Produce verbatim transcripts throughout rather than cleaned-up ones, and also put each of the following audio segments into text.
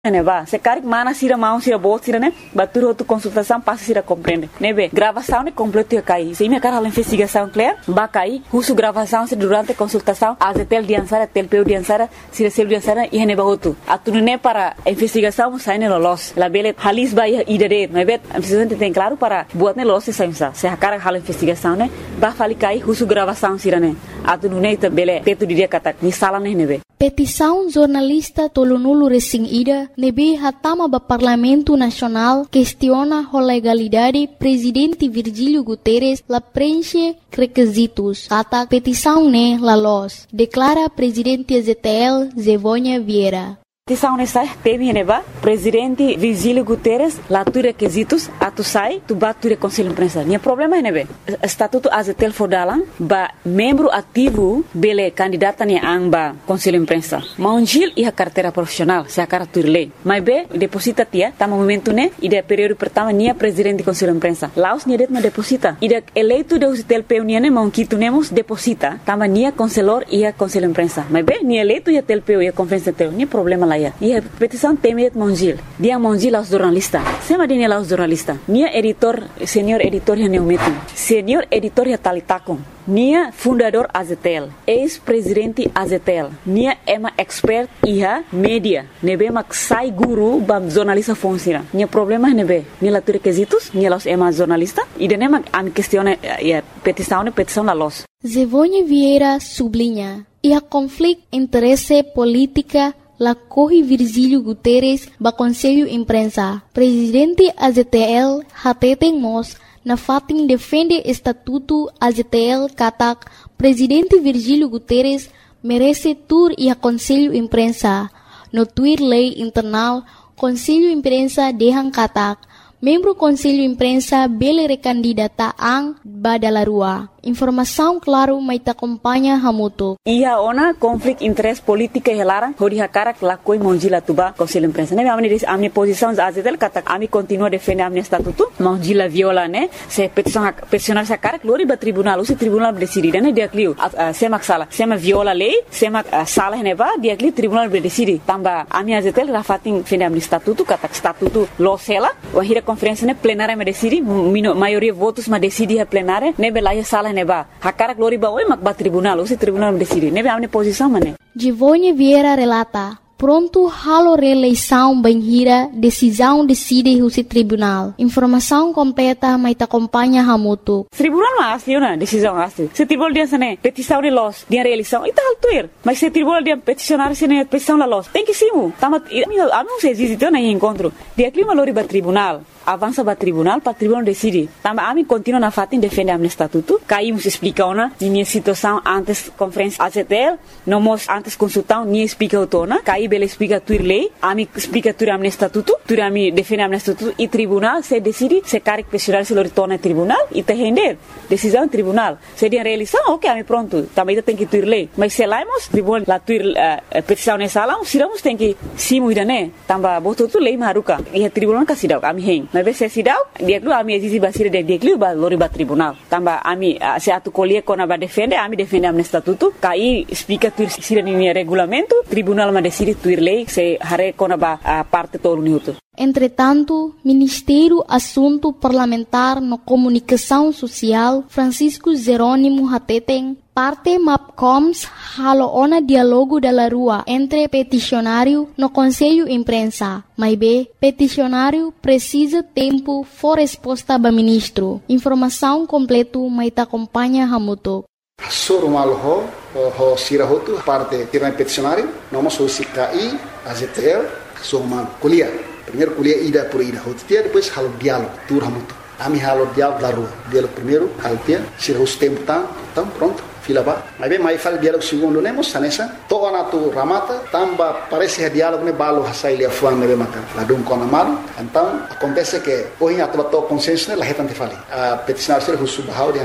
né ba se carik mana sira mão sira bot sira né batur outro consultação passa sira compreende né be gravação né completo ia cair se minha cara a investigação clear ba cair curso gravação se durante consultação a tel diansara tel peu diansara sira sel diansara e né ba outro atune né para investigação sai né los la bele halis ba ida de né be precisamente tem claro para buat né los se sai se a cara a investigação né ba fali cair curso gravação sira né atune né bele teto dia kata ni sala né né be petição jornalista Tolonulu Resing Ida nebe hatama ba Parlamento Nacional questiona a legalidade presidente Virgílio Guterres la preenche requisitos. Kata petição ne la los, declara presidente Z T L Zevônia Vieira. Petição nessa teve neba presidente Virgílio Guterres lá tu requisitos atu sai tu bat tu conselho de imprensa. Nia problema é nebe estatuto A Z T L fodalang ba membro ativo bele candidata ni amba conselho de imprensa. Maunjil e a carteira profissional se a cara tu lei. Mas be deposita tia tá momento né e de período pertama nia presidente conselho de imprensa. Laos nia det ma deposita. E de eleito de O Z T L P U nia ne maunquito nemos deposita tama nia conselor e a conselho de imprensa. Mas be nia eleito e a T L P U e a conferência T L P U nia problema lá. E a petição tem et Mongil. Dia Mongil aos jornalistas. Sema dia aos jornalistas. Nia editor, senior editor ya neumetum. Senior editor ya talitakon. Nia fundador A Z T L. Ex-presidente A Z T L. Nia ema expert iha media. Nebe mak sai guru bam jornalista funciona. Nia problema nebe. Nia latu requisitos. Nia los ema jornalista. E de nema am questione a petição ne petição la los. Zevônia Vieira sublinha. E a conflito interesse política la corre Virgílio Guterres ba Conselho Imprensa. Presidente A Z T L hateten mos na fatin defende estatuto A Z T L katak Presidente Virgílio Guterres merece tur e a Conselho Imprensa. No tuir lei internal Conselho Imprensa dehang katak membro Conselho Imprensa bele recandidata ang badalarua. Informação claro mai ta acompanha hamuto. Ia ona conflict interest política helara hori hakara lakoi monjila tuba Conselho Imprensa. Ne amni a minha posição A Z T L kata ami continua defender amni estatuto monjila viola né se petição peticionar sa cara glori ba tribunal o se tribunal decidir né dia clio sema sala sema viola lei sema sala ne ba dia clio tribunal decidir tamba ami A Z T L rafatin defender amni estatuto kata estatuto losela o hira conferência né plenária me decidi maioria votos ma decidi a plenária ne belaya sala neba hakara glori ba oi mak ba tribunal o se tribunal decidi nebe amne posição mané Zevônia Vieira relata pronto halo reeleição banhira decisão decide o se tribunal informação completa mai ta acompanha hamuto tribunal mas liona decisão asli se tribunal dia sane petição de los dia reeleição e tal tuir mas se tribunal dia peticionar sene petição la los tem que simu tamat ami se existe na encontro dia clima lori ba tribunal avança para tribunal para tribunal decide tamba ami continua na fatin defende amne estatuto caímos explica ona minha situação antes conferência A Z T L nomos antes consultão ni explica otona caí bele explica tuir lei ami explica tuir amne estatuto tuir ami defende amne estatuto e tribunal se decide se carik pessoal se retorna tribunal e te render decisão tribunal se dia reeleição ok ami pronto também tem que tuir lei mas se laimos tribunal la tuir uh, petição nessa salão siramos tem que simu ida né tamba boto tu lei maruka e tribunal kasidau ami hen mas se sidau dia dulu ami existe basir dia dia dulu ba lori ba tribunal tamba ami se atu colie kona ba defende ami defende amne estatuto kai explica tu sira ni regulamento tribunal ma decide tu lei se hare kona ba parte todo minuto. Entretanto, Ministério Assunto Parlamentar no Comunicação Social Francisco Jerônimo Hateten parte MAPCOMS halo ona dialogo da rua entre peticionário no Conselho Imprensa. Mas B, peticionário precisa tempo for resposta ba ministro. Informação completo mai ta acompanha hamuto. Sorumal ho ho sirahotu parte tirana peticionário, nós o C K I, A Z T L, sorumal kuliah. Primeiro kuliah ida por ida, hotia depois halo diálogo, tur hamuto. Ami halo diálogo da rua. Diálogo primeiro, haltia, sirahus tempo tam, tam pronto. Fila ba, mas bem mais fala diálogo segundo nemos sanessa, toda na tu ramata, tamba parece diálogo ne balo hasai lia fuan nebe makan, ladum kona malu, então acontece que hoje a tua to consenso ne la hetante fali, a peticionar ser husu bahau dian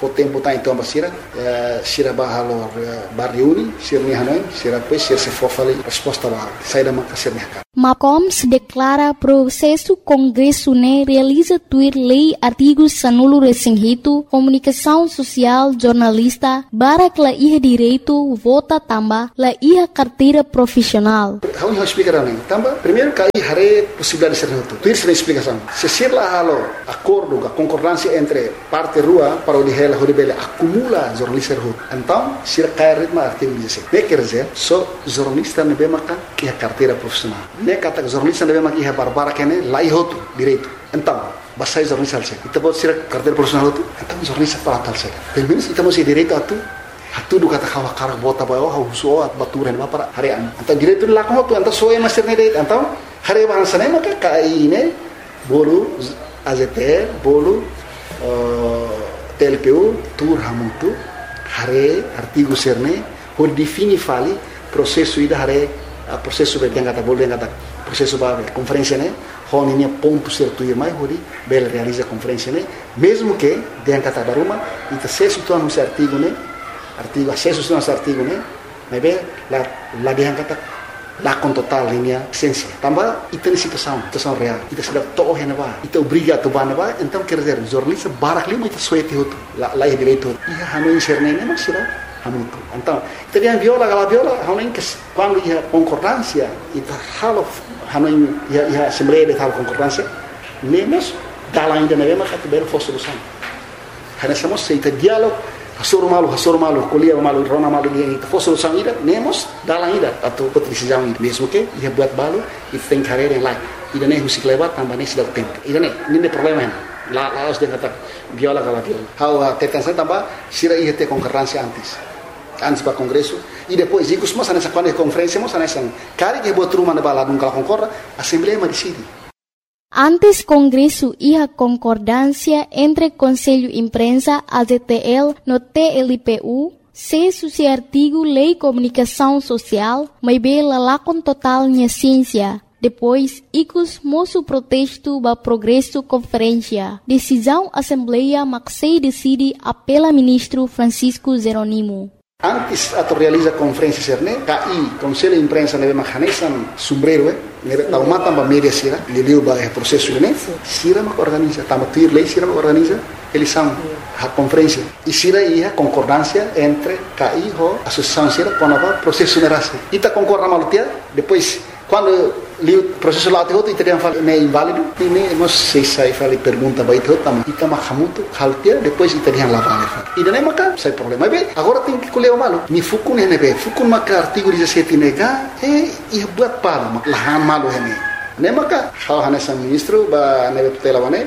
o tempo tá então basira sira bahalo barriuni sirni hanoi sira depois sir se fofali resposta lá sai da manca sirni haka Macoms declara processo Congresso né realiza tuir lei artigos sanulo resinghito comunicação social jornalista barak la iha direito vota tamba la iha carteira profissional. How you explicar né? Tamba primeiro cai hare possibilidade de ser reto. Tuir sem explicação. Se ser lá halo acordo a concordância entre parte rua para o dihela horibele acumula jornalista reto. Então sira cai ritmo artigo dezesseis. Ne quer dizer só jornalista ne bemaka que a carteira profissional. Ne kata jornalista ne bemaka que barbara kene lai hotu direito. Então basai jornalista alse. Ita bot sira carteira profissional hotu. Então jornalista para tal se. Pelo menos ita mesti direito atu. Hatu du kata kawa karak bota bayo hauso at baturan ba para harian. Então direito lá com hotu. Então soe master ne direito. Então hari bahasa ne maka kai ne bolu A Z T L bolu T L P U tur hamuntu hare artigo serne por defini fali processo ida hare processo be yang kata bolu yang kata processo ba conferência ne honinya ponto certo e mais hori bel realiza conferência ne mesmo que yang kata baruma ita acesso tu anu artigo ne artigo acesso tu anu artigo ne mebe la la yang kata lá com total linha essência também e tem situação situação real e se dá todo o neva e te obriga a tomar neva então quer dizer jornalista barak lima itu suete itu lá lá é direito e hanu enxerne nem mas será hanu então teria viola gala viola hanu que quando ia concordância e tá halo hanu ia ia assembleia de tal concordância nem mas dá lá ainda neva mas tiver fosse solução hanu somos seita diálogo Hasur malu, hasur malu, kuliah malu, rona malu dia itu fosil sang ida, nemos dalam ida atau decisão ida mesmo que ia buat balu, itu tem carreira yang lain. Ida ne husik lewat tambah ne sudah tempo. Ida ne, ini problema. La la harus dia kata viola kalau viola. How tetan saya tambah sira ia te concorrência antes. Antes para congresso e depois ikut semua sana quando conferência semua sana sang. Kari que buat rumah de bala nunca concorra, assembleia ma decide. Antes Congresso iha concordância entre Conselho Imprensa, A Z T L, no T L P U, se suci artigo Lei Comunicação Social, mas bem lá com total minha ciência. Depois, icus moço protesto ba progresso conferência. Decisão Assembleia Maxei decide apela ministro Francisco Jeronimo. Antes atau realiza conferência serne, K I Conselho Imprensa nebe mahanesan sombrero eh, nebe tau mata ba media sira, liliu ba processo ne, sira mak organiza, tama tuir lei sira mak organiza, eles são a conferência. E sira ia concordância entre K I ho associação sira quando ba processo nerase. Ita concorda malutia, depois quando o processo lá te outro teriam falado é inválido e nem nós sei sai fale pergunta vai ter também e tama hamuto haltia depois teriam lá vale e daí maca sai problema bem agora tem que colher o malo ni fukun ne be fukun maca artigo dezessete nega e e buat palo lahan malo hene ne maca hal hanesa ministro ba ne tutela wane.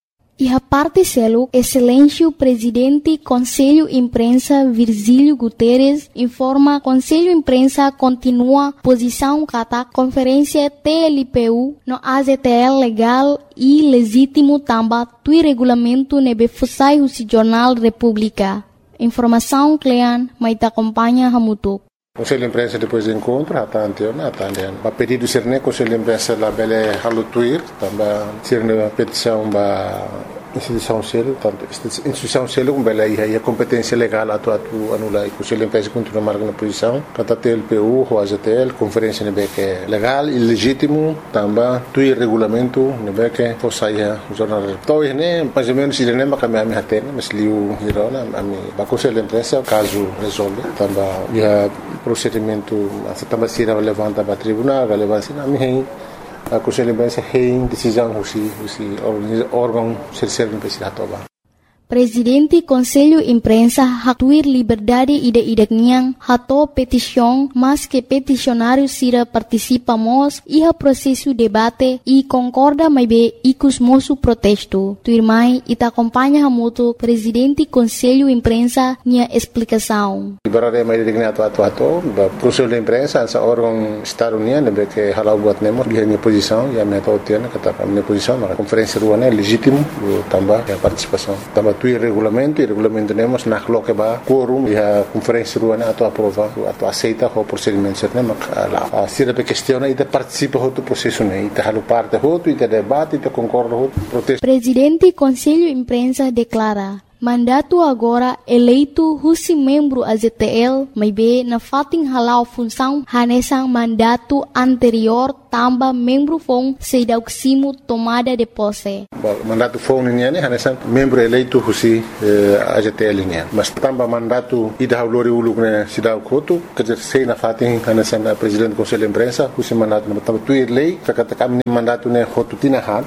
E a parte selo, Excelêncio Presidente Conselho Imprensa Virgílio Guterres informa Conselho Imprensa continua posição kata conferência T L P U no A Z T L legal e legítimo tamba tui regulamento nebe fusai husi Jornal República. Informação Clean, mas te acompanha Hamutuk. Conselho de Imprensa depois do encontro, até anteontem, até anteontem. A pedido ser né, Conselho de Imprensa lá bele halutuir, também ser né petição ba instituição selo, tanto instituição selo com bele aí a competência legal atu atu anula e Conselho de Imprensa continua marcando posição, kata T L P U, o A Z T L, conferência né que é legal e legítimo, também tuir regulamento né que fosse aí o jornal. Então né, mais ou menos ele nem vai caminhar me até, mas liu hirona, a mim, ba Conselho de Imprensa caso resolve, também já procedimento essa também se levanta para tribunal relevância na minha a Conselho de Imprensa tem decisão husi husi órgão serserno pesira toba. Presidente Conselho Imprensa hatuir liberdade ida idakniang hato petição mas que peticionário sira participamos iha processo debate e concorda mais be ikus moço protesto. Tuirmai ita acompanha hamuto Presidente Conselho Imprensa nia explicação. Liberdade mais idakniang ato ato ato Conselho de Imprensa essa órgão Estado União nebe que halau buat nemo dia minha posição ya minha tautiana kata minha posição na conferência ruana legítimo também a participação também tu regulamento e regulamento temos na coloque ba quorum e a conferência ruana ato aprova ato aceita o procedimento certo mak lá se a questiona e participa do processo né e halu parte outro e debate e concorda outro protesto. Presidente Conselho Imprensa declara Mandato agora eleito husi membro A Z T L, mas be na fating halau função hanesang mandato anterior tamba membro fong sedauksimo tomada de posse. Mandato fong nian hanesang membro eleito husi A Z T L nian. Mas tamba mandato ida haulori uluk ne sidau kotu kerja sei na fating hanesang presidente conselho imprensa husi mandato na tamba tuir lei kata kami mandato ne hotu tinahan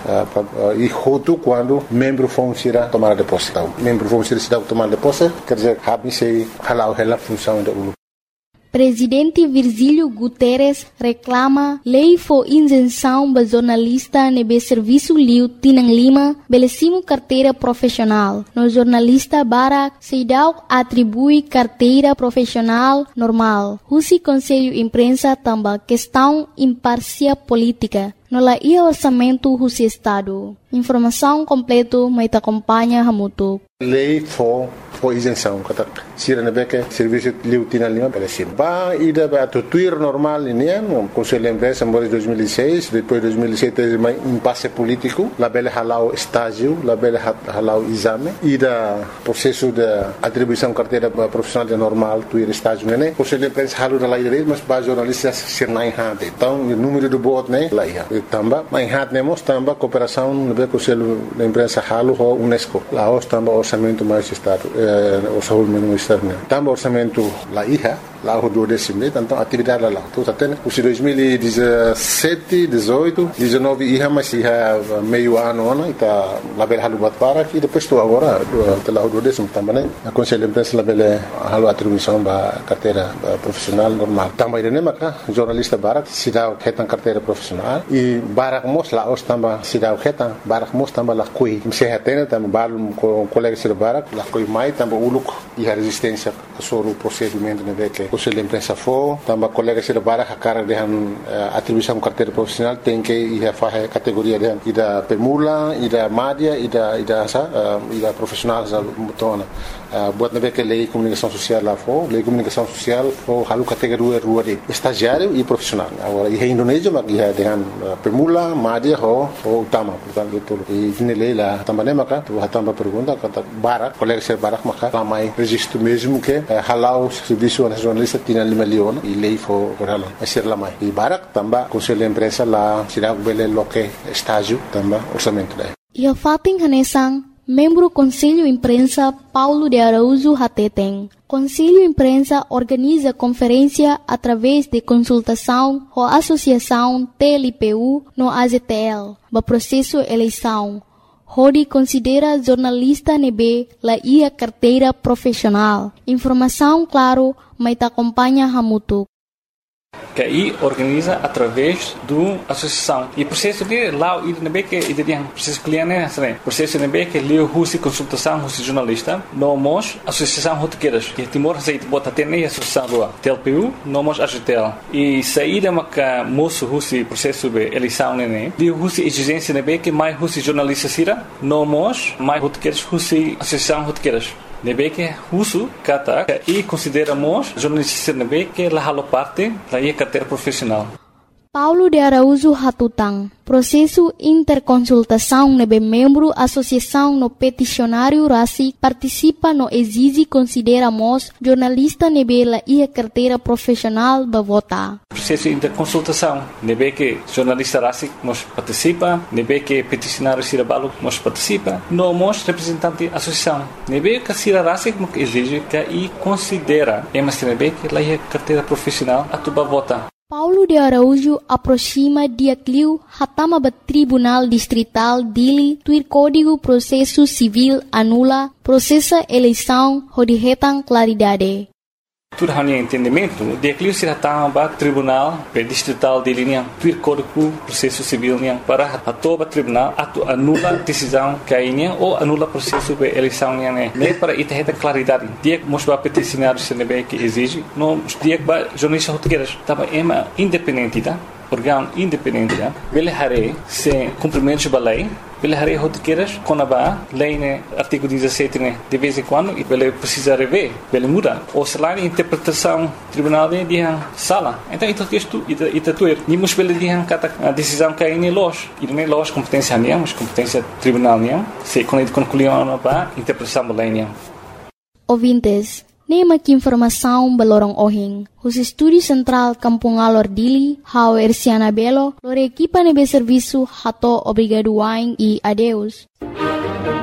e hotu quando membro fong sira tomada de posse. Membro vamos ser cidade tomar de posse, quer dizer, habem se halau hela função da U L U. Presidente Virgílio Guterres reclama lei for isenção ba jornalista nebe serviço liu tinang lima belecimo carteira profissional. No jornalista Barak Seidau atribui carteira profissional normal. Husi Conselho Imprensa tamba questão imparcial política. No la ia orçamento husi Estado. Informação completo mai te acompanha hamutuk. Lei for for isenção kata sira nebeke serviço liu tinang lima belecimo. Ba ida ba tuir normal ini no Conselho Imprensa em dois mil e seis, depois dois mil e sete teve mais impasse político, la bele halau estágio, la bele halau exame, ida processo de atribuição carteira profissional de normal, tuir estágio né. Conselho Imprensa halu da lei mas ba jornalistas ser nai hade. Então o número de bot né lá ia. Tamba mai hat nemos tamba cooperação no Conselho Imprensa halu ho UNESCO. Lá os tamba orçamento mais estado, eh, orçamento externo. Tamba orçamento lá ia. Lá o do décimo, então atividade lá. Então até os dois mil e dezessete, dezoito, dezenove ia mas ia meio ano ana ita lá bel halu bat para e depois estou agora lá o do décimo também a Conselho Imprensa lá bel halu atribuição ba carteira profissional normal. Também ele maka jornalista barak sidau ketan carteira profissional e barak mos lá os tamba sidau ketan barak mos tamba lá coi se hatena tamba balum com colega sir barak lá coi mai tamba uluk e a resistência sobre o procedimento né que Conselho Imprensa for, também colega se lebara a cara de atribuição carteira profissional tem que ir a fazer categoria de ida pemula, ida média, ida ida sa, ida profissional sa mutona. Buat nabe que lei comunicação social lá for, lei comunicação social for halu categoria rua de estagiário e profissional. Agora e Indonésia mas ia dengan pemula, média ho ho utama, portanto itu. E ini lei lá também maka tu hatamba pergunta kata barak, colega se barak maka ramai registro mesmo que halau serviço nacional tinha lima leon e lei for orala a ser lá mais e barak tamba Conselho Imprensa lá será bele loque estágio tamba orçamento daí. E a fating hanesang membro Conselho Imprensa Paulo de Araújo Hateteng. Conselho Imprensa organiza conferência através de consultação ou associação T L P U no A Z T L, ba processo eleição. Hodi considera jornalista nebe la ia carteira profissional. Informação claro, mas te acompanha hamutuk. Que aí organiza através do associação e processo de lá o nebe que ideia processo cliente né processo nebe que leu husi consultação husi jornalista nomos associação rotequeiras que timor aceita bota ter nem associação do T L P U nomos A Z T L e saída maca moço husi processo de eleição né leu husi exigência nebe que mais husi jornalista sira nomos mais rotequeiras husi associação rotequeiras nebe que husu kata e consideramos jornalista nebe que la halo parte da ia carteira profissional. Paulo de Araújo Hatutang. Processo interconsultação nebe membro associação no peticionário Rasi participa no exige consideramos jornalista nebe la ia carteira profissional ba vota. Processo interconsultação nebe que jornalista Rasi nos participa, nebe que peticionário Sirabalo nos participa, no mos representante associação. Nebe que Sira Rasi mo exige que e considera, é mas nebe que la ia carteira profissional atuba vota. Paulo de Araújo aproxima dia cliu hatama ba Tribunal Distrital Dili tuir Código Processo Civil anula processa eleição hodihetan claridade. Tudo hanya entendimento, dia cliu se hatama ba Tribunal Distrital Dili niang tuir Código Processo Civil niang para atoba tribunal atu anula decisão kainya ou anula processo de eleição niang né. Nem para ita heta claridade. Dia mos ba peticionário se nebe que exige, no dia ba jornalista rotequeiras tava ema independente tá? Órgão independente tá? Vele hare se cumprimentos ba lei pela área rotiqueiras, quando a lei, né, artigo dezassete, né, de vez em quando, ele precisa rever, ele muda. Ou se lá a interpretação tribunal de dia sala. Então, isso texto, isso tuer. Nimos pela dia a decisão que é em loja. E não é loja competência nem, mas competência tribunal nem. Se quando ele concluiu a interpretação da lei nem. Ouvintes, nema que informação belorong ohing. Os estúdios central Kampung Alor Dili, Hau Ersiana Belo, lore equipa nebe serviço hato obrigado waing e adeus.